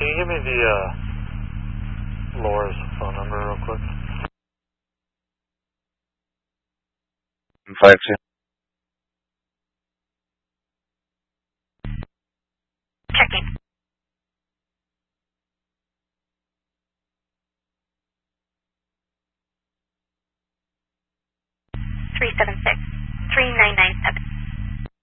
Can you give me the Laura's phone number real quick? 52. Checking. 376-3996.